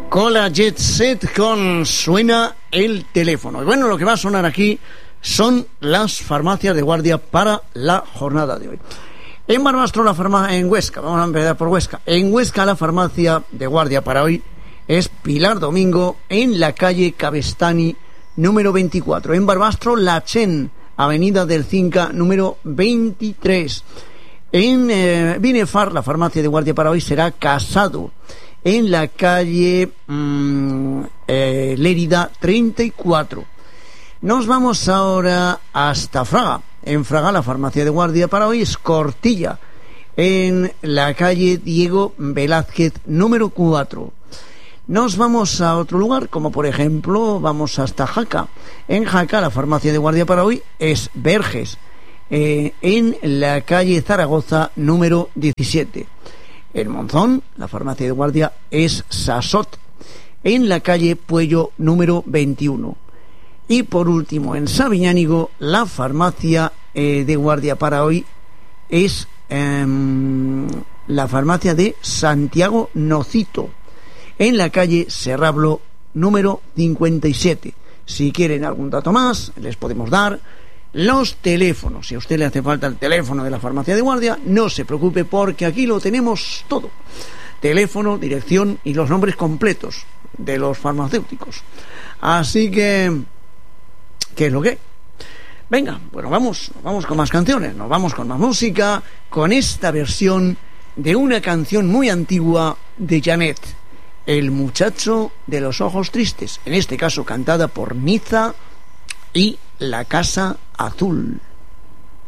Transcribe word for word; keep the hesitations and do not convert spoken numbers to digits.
Cola Jet Set con Suena el Teléfono. Y bueno, lo que va a sonar aquí son las farmacias de guardia para la jornada de hoy. En Barbastro, la farmacia, en Huesca, vamos a empezar por Huesca. En Huesca, la farmacia de guardia para hoy es Pilar Domingo, en la calle Cabestany, número veinticuatro. En Barbastro, La Chen, avenida del Cinca, número veintitrés. En eh, Binefar, la farmacia de guardia para hoy será Casado, en la calle mmm, eh, Lérida treinta y cuatro. Nos vamos ahora hasta Fraga. En Fraga, la farmacia de guardia para hoy es Cortilla, en la calle Diego Velázquez número cuatro. Nos vamos a otro lugar, como por ejemplo vamos hasta Jaca. En Jaca, la farmacia de guardia para hoy es Verges, eh, en la calle Zaragoza número diecisiete. En Monzón, la farmacia de guardia es Sasot, en la calle Puello número veintiuno. Y por último, en Sabiñánigo, la farmacia eh, de guardia para hoy es eh, la farmacia de Santiago Nocito, en la calle Serrablo número cincuenta y siete. Si quieren algún dato más, les podemos dar los teléfonos. Si a usted le hace falta el teléfono de la farmacia de guardia, no se preocupe, porque aquí lo tenemos todo: teléfono, dirección y los nombres completos de los farmacéuticos. Así que, ¿qué es lo que? Venga, bueno, vamos, vamos con más canciones, nos vamos con más música, con esta versión de una canción muy antigua de Janet, El muchacho de los ojos tristes, en este caso cantada por Niza y La Casa Azul.